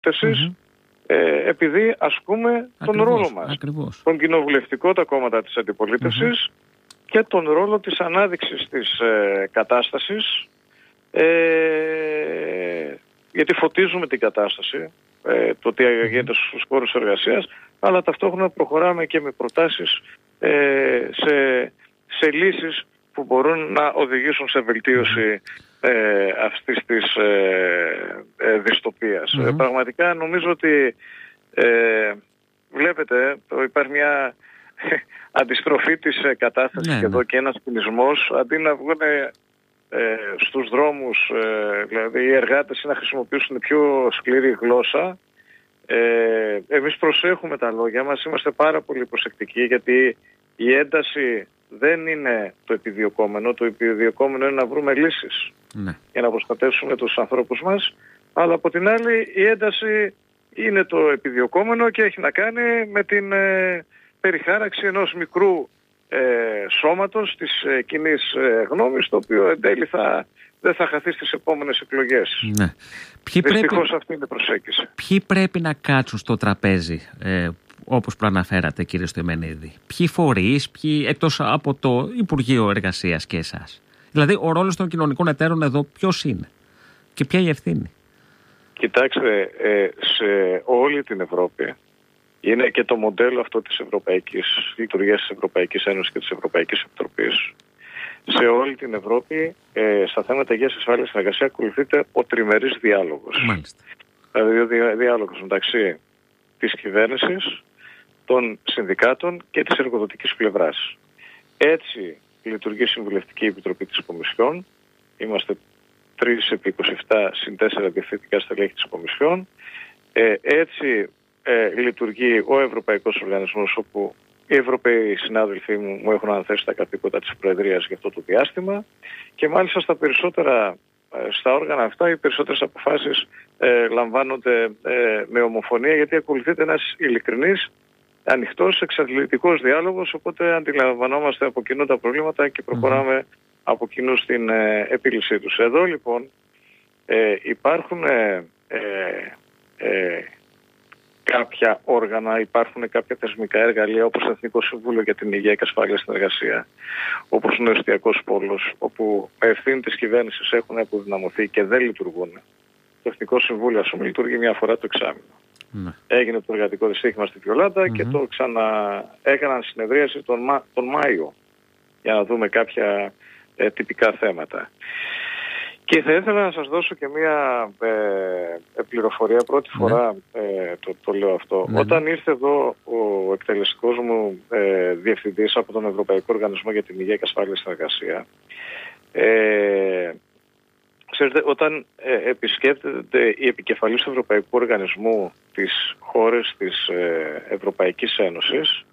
επειδή ασκούμε τον ρόλο μας. Ακριβώς. Τον κοινοβουλευτικό, τα κόμματα της αντιπολίτευσης και τον ρόλο της ανάδειξης της κατάστασης, γιατί φωτίζουμε την κατάσταση, το τι γίνεται στους χώρους εργασίας, αλλά ταυτόχρονα προχωράμε και με προτάσεις σε λύσεις που μπορούν να οδηγήσουν σε βελτίωση αυτής της δυστοπίας. Πραγματικά νομίζω ότι βλέπετε υπάρχει μια αντιστροφή της κατάστασης και εδώ και ένας κινησμός, αντί να βγουν στους δρόμους, δηλαδή οι εργάτες να χρησιμοποιήσουν πιο σκληρή γλώσσα. Εμείς προσέχουμε τα λόγια μας, είμαστε πάρα πολύ προσεκτικοί, γιατί η ένταση δεν είναι το επιδιωκόμενο. Το επιδιωκόμενο είναι να βρούμε λύσεις για να προστατεύσουμε τους ανθρώπους μας, αλλά από την άλλη η ένταση είναι το επιδιωκόμενο και έχει να κάνει με την περιχάραξη ενός μικρού σώματος της κοινής γνώμης, το οποίο εν τέλει δεν θα χαθεί στις επόμενες εκλογές. Ναι. Δυστυχώς αυτή είναι η προσέγγιση. Ποιοι πρέπει να κάτσουν στο τραπέζι, όπως προαναφέρατε κύριε Στοημενίδη? Ποιοι φορείς, εκτός από το Υπουργείο Εργασίας και εσάς? Δηλαδή ο ρόλος των κοινωνικών εταίρων εδώ ποιος είναι και ποια η ευθύνη? Κοιτάξτε, σε όλη την Ευρώπη είναι και το μοντέλο αυτό της ευρωπαϊκής λειτουργίας της Ευρωπαϊκής Ένωσης και της Ευρωπαϊκής Επιτροπής. Σε όλη την Ευρώπη, στα θέματα υγείας, ασφάλειας στην εργασία, ακολουθείται ο τριμερής διάλογος. Μάλιστα. Δηλαδή ο διάλογος μεταξύ της κυβέρνησης, των συνδικάτων και της εργοδοτικής πλευράς. Έτσι λειτουργεί η Συμβουλευτική Επιτροπή της Κομισιόν. Είμαστε 3 επί 27 συν 4 διευθυντικά στελέχη της Κομισιόν. Έτσι λειτουργεί ο Ευρωπαϊκός Οργανισμός, όπου οι Ευρωπαίοι συνάδελφοί μου έχουν αναθέσει τα καθήκοντα της Προεδρίας για αυτό το διάστημα, και μάλιστα στα όργανα αυτά οι περισσότερες αποφάσεις λαμβάνονται με ομοφωνία, γιατί ακολουθείται ένας ειλικρινής, ανοιχτός, εξαντλητικός διάλογος, οπότε αντιλαμβανόμαστε από κοινού τα προβλήματα και προχωράμε από κοινού στην επίλυσή τους. Εδώ λοιπόν υπάρχουν κάποια όργανα, υπάρχουν κάποια θεσμικά εργαλεία, όπως το Εθνικό Συμβούλιο για την Υγεία και Ασφάλεια στην Εργασία, όπως είναι ο Εστιακός Πόλος, όπου ευθύνη της κυβέρνησης έχουν αποδυναμωθεί και δεν λειτουργούν. Το Εθνικό Συμβούλιο, ας πούμε, λειτουργεί μια φορά το εξάμηνο. Έγινε το εργατικό δυστύχημα στη Βιολάντα και το έκαναν συνεδρίαση τον Μάιο για να δούμε κάποια τυπικά θέματα. Και θα ήθελα να σας δώσω και μία πληροφορία. Πρώτη φορά το λέω αυτό. Όταν ήρθε εδώ ο εκτελεστικός μου διευθυντής από τον Ευρωπαϊκό Οργανισμό για την Υγεία και Ασφάλεια στην Εργασία, ξέρετε, όταν επισκέπτεται η επικεφαλής του Ευρωπαϊκού Οργανισμού τις χώρες της Ευρωπαϊκής Ένωσης,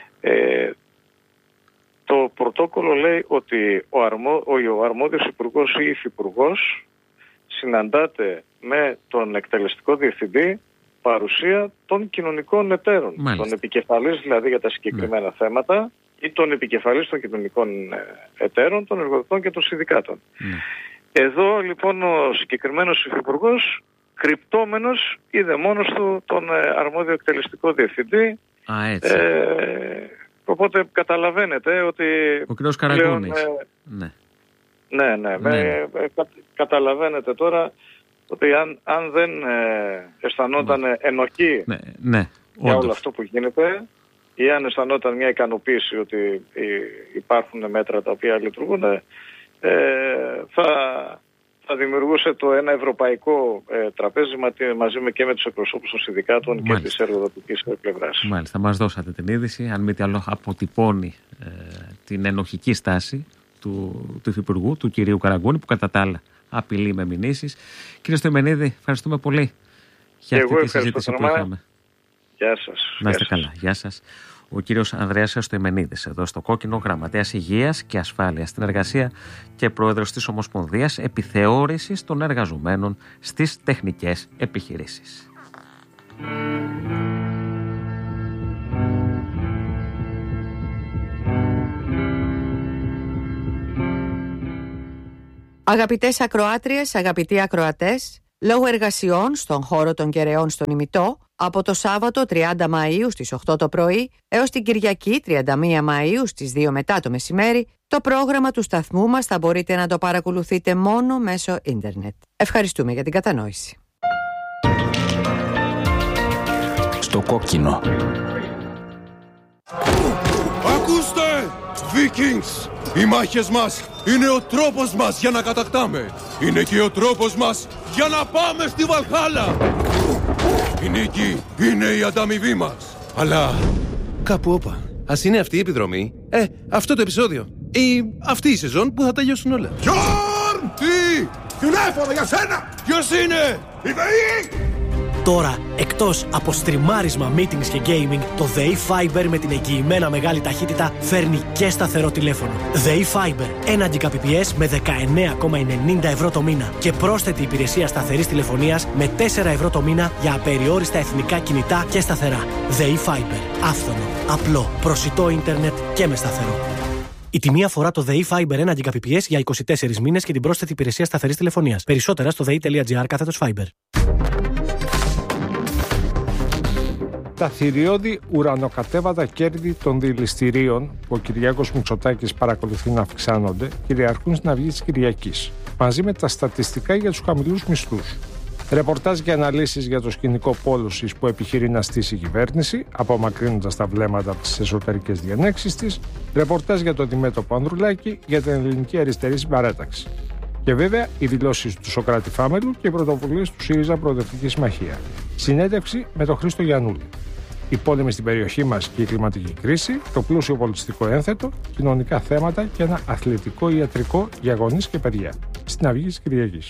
το πρωτόκολλο λέει ότι ο αρμόδιος υπουργός ή υφυπουργός συναντάται με τον εκτελεστικό διευθυντή παρουσία των κοινωνικών εταίρων. Μάλιστα. Τον επικεφαλής δηλαδή για τα συγκεκριμένα θέματα ή τον επικεφαλής των κοινωνικών εταίρων, των εργοδοτών και των συνδικάτων. Εδώ λοιπόν ο συγκεκριμένος υφυπουργός, κρυπτόμενος, είδε μόνος του τον αρμόδιο εκτελεστικό διευθυντή. Οπότε καταλαβαίνετε ότι... Ο κ. Καραγκούνης. Καταλαβαίνετε τώρα ότι αν δεν αισθανόταν ενοχή για όλο αυτό που γίνεται, ή αν αισθανόταν μια ικανοποίηση ότι υπάρχουν μέτρα τα οποία λειτουργούν, θα δημιουργούσε ένα ευρωπαϊκό τραπέζι μαζί και με τους εκπροσώπους των συνδικάτων και της εργοδοτικής πλευράς. Μάλιστα, μας δώσατε την είδηση. Αν μη τι άλλο, αποτυπώνει την ενοχική στάση του Υφυπουργού, του κυρίου Καραγκούνη, που κατά τα άλλα απειλεί με μηνύσεις. Κύριε Στοημενίδη, ευχαριστούμε πολύ για αυτή τη συζήτηση που είχαμε. Γεια σας. Να είστε καλά. Γεια σας. Ο κύριος Ανδρέας Στοημενίδης, εδώ στο Κόκκινο, γραμματέας Υγείας και Ασφάλειας στην Εργασία και πρόεδρος της Ομοσπονδίας Επιθεώρησης των Εργαζομένων στις Τεχνικές Επιχειρήσεις. Αγαπητές ακροάτριες, αγαπητοί ακροατές, Λόγω εργασιών στον χώρο των Κεραιών στον Ημιτό, από το Σάββατο 30 Μαΐου στις 8 το πρωί έως την Κυριακή 31 Μαΐου στις 2 μετά το μεσημέρι, το πρόγραμμα του σταθμού μας θα μπορείτε να το παρακολουθείτε μόνο μέσω ίντερνετ. Ευχαριστούμε για την κατανόηση. Στο κόκκινο. Ακούστε! Vikings! Οι μάχες μας είναι ο τρόπος μας για να κατακτάμε. Είναι και ο τρόπος μας για να πάμε στη Βαλχάλα. Η νίκη είναι η ανταμοιβή μας. Αλλά κάπου όπα. Ας είναι αυτή η επιδρομή. Αυτό το επεισόδιο. Ή αυτή η σεζόν που θα τελειώσουν όλα. Γιόρν! Τι! Τηλέφωνο για σένα! Ποιος είναι? Η ΔΕΗ! Τώρα, εκτός από στριμάρισμα, meetings και gaming, το ΔΕΗ Fiber με την εγγυημένα μεγάλη ταχύτητα φέρνει και σταθερό τηλέφωνο. ΔΕΗ Fiber, 1 Gbps με 19,90 ευρώ το μήνα και πρόσθετη υπηρεσία σταθερής τηλεφωνίας με 4 ευρώ το μήνα για απεριόριστα εθνικά κινητά και σταθερά. ΔΕΗ Fiber, άφθονο, απλό, προσιτό ίντερνετ και με σταθερό. Η τιμή αφορά το ΔΕΗ Fiber 1 Gbps για 24 μήνες και την πρόσθετη υπηρεσία σταθερής τηλεφωνίας. Περισσότερα στο dei.gr/Fiber. Τα θηριώδη ουρανοκατέβατα κέρδη των δηληστηρίων που ο Κυριάκος Μητσοτάκης παρακολουθεί να αυξάνονται κυριαρχούν στην Αυγή της Κυριακής, μαζί με τα στατιστικά για τους χαμηλούς μισθούς. Ρεπορτάζ και αναλύσεις για το σκηνικό πόλωσης που επιχειρεί να στήσει η κυβέρνηση, απομακρύνοντας τα βλέμματα από τις εσωτερικές διενέξεις της. Ρεπορτάζ για το αντιμέτωπο Ανδρουλάκη για την ελληνική αριστερή συμπαράταξη. Και βέβαια οι δηλώσεις του Σωκράτη Φάμελου και οι πρωτοβουλίες του ΣΥΡΙΖΑ Προοδευτική Συμμαχία. Συνέντευξη με τον Χρήστο Γιαννούλη. Οι πόλεμοι στην περιοχή μας και η κλιματική κρίση, το πλούσιο πολιτιστικό ένθετο, κοινωνικά θέματα και ένα αθλητικό ιατρικό για γονείς και παιδιά. Στην Αυγή της Κυριακής.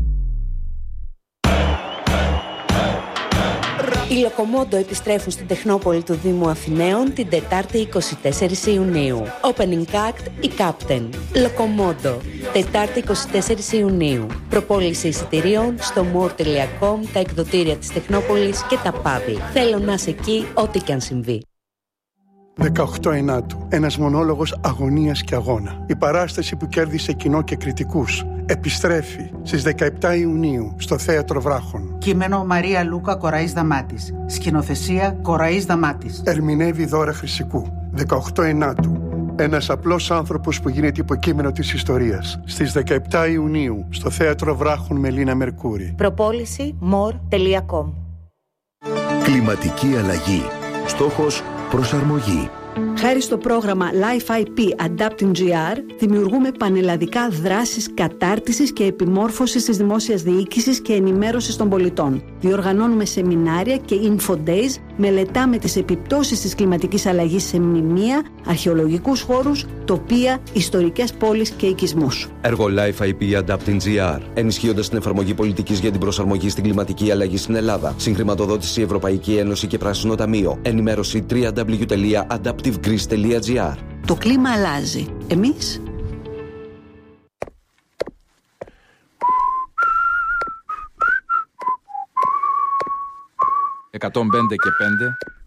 Οι Λοκομόντο επιστρέφουν στην Τεχνόπολη του Δήμου Αθηναίων την Τετάρτη 24 Ιουνίου. Opening act η Captain. Λοκομόντο. Τετάρτη 24 Ιουνίου. Προπόληση εισιτηρίων στο more.com, τα εκδοτήρια της Τεχνόπολης και τα παύλα. Θέλω να είσαι εκεί ό,τι και αν συμβεί. 18 Ενάτου. Ένας μονόλογος αγωνίας και αγώνα. Η παράσταση που κέρδισε κοινό και κριτικούς επιστρέφει στις 17 Ιουνίου στο Θέατρο Βράχων. Κείμενο Μαρία Λούκα Κοραής Δαμάτης. Σκηνοθεσία Κοραής Δαμάτης. Ερμηνεύει Δώρα Χρυσικού. 18 Ενάτου. Ένας απλός άνθρωπος που γίνεται υποκείμενο της ιστορίας. Στις 17 Ιουνίου στο Θέατρο Βράχων με Λίνα Μερκούρη. Προπόληση more.com. Κλιματική αλλαγή. Στόχος προσαρμογή. Χάρη στο πρόγραμμα Life IP Adapting GR, δημιουργούμε πανελλαδικά δράσεις κατάρτισης και επιμόρφωσης της δημόσιας διοίκησης και ενημέρωσης των πολιτών. Διοργανώνουμε σεμινάρια και info days, μελετάμε τις επιπτώσεις της κλιματικής αλλαγής σε μνημεία, αρχαιολογικούς χώρους, τοπία, ιστορικές πόλεις και οικισμούς. Έργο Life IP Adapting GR, ενισχύοντας την εφαρμογή πολιτικής για την προσαρμογή στην κλιματική αλλαγή στην Ελλάδα. Συγχρηματοδότηση Ευρωπαϊκή Ένωση και Πράσινο Ταμείο. Ενημέρωση www.adaptivegreece.gr. Το κλίμα αλλάζει. Εμείς 105 και 5